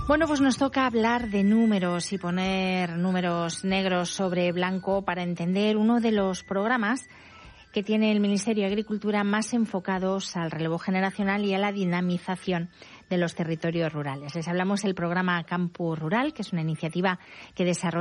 Bueno, pues nos toca hablar de números y poner números negros sobre blanco para entender uno de los programas que tiene el Ministerio de Agricultura más enfocados al relevo generacional y a la dinamización de los territorios rurales. Les hablamos del programa Campus Rural, que es una iniciativa que desarrolla